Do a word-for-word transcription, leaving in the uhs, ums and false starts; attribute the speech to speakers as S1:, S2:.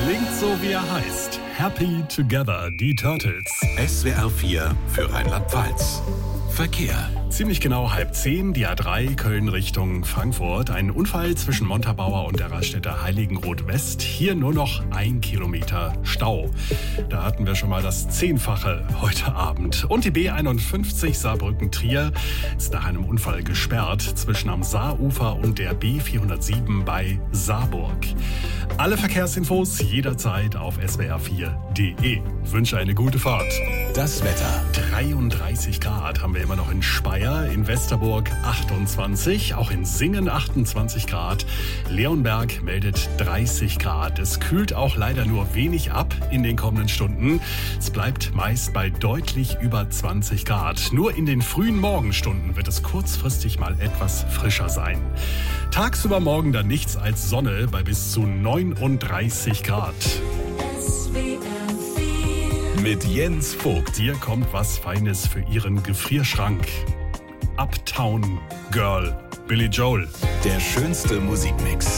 S1: Klingt so, wie er heißt. Happy Together, die Turtles.
S2: S W R vier für Rheinland-Pfalz. Verkehr.
S1: Ziemlich genau halb zehn, die A drei Köln Richtung Frankfurt. Ein Unfall zwischen Montabaur und der Raststätte Heiligenroth West. Hier nur noch ein Kilometer Stau. Da hatten wir schon mal das Zehnfache heute Abend. Und die B einundfünfzig Saarbrücken-Trier ist nach einem Unfall gesperrt zwischen am Saarufer und der B vierhundertsieben bei Saarburg. Alle Verkehrsinfos jederzeit auf S W R vier punkt de. Ich wünsche eine gute Fahrt.
S2: Das Wetter.
S1: dreiunddreißig Grad haben wir immer noch in Speyer, in Westerburg achtundzwanzig, auch in Singen achtundzwanzig Grad. Leonberg meldet dreißig Grad. Es kühlt auch leider nur wenig ab in den kommenden Stunden. Es bleibt meist bei deutlich über zwanzig Grad. Nur in den frühen Morgenstunden wird es kurzfristig mal etwas frischer sein. Tagsüber morgen dann nichts als Sonne bei bis zu neununddreißig Grad. Mit Jens Vogt. Hier kommt was Feines für Ihren Gefrierschrank. Uptown Girl, Billy Joel.
S2: Der schönste Musikmix.